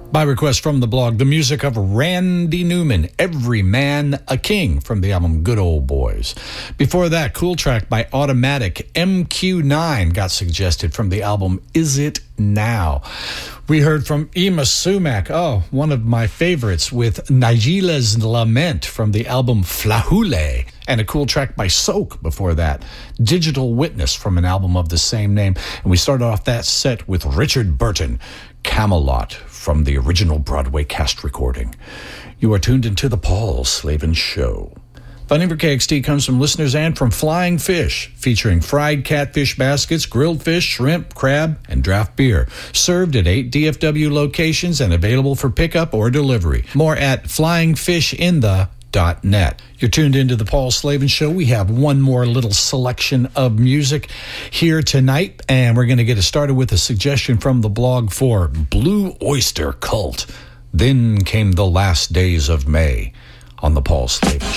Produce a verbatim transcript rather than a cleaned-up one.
By request from the blog, the music of Randy Newman, Every Man a King, from the album Good Old Boys. Before that, cool track by Automatic, M Q nine, got suggested from the album Is It Now. We heard from Yma Sumac, oh, one of my favorites, with Najila's Lament from the album Flahule, and a cool track by Soak before that, Digital Witness, from an album of the same name. And we started off that set with Richard Burton, Camelot, from the original Broadway cast recording. You are tuned into the Paul Slavin Show. Funding for K X T comes from listeners and from Flying Fish, featuring fried catfish baskets, grilled fish, shrimp, crab, and draft beer. Served at eight D F W locations and available for pickup or delivery. More at flying fish in the dot net. You're tuned into the Paul Slavin Show. We have one more little selection of music here tonight, and we're going to get it started with a suggestion from the blog for Blue Oyster Cult. Then Came the Last Days of May on the Paul Slavin Show.